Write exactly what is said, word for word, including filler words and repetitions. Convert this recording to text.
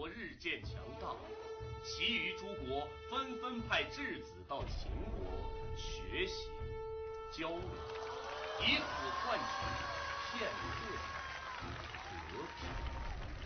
国日渐强大，其余诸国纷纷派质子到秦国学习交流，以此换取片刻和平。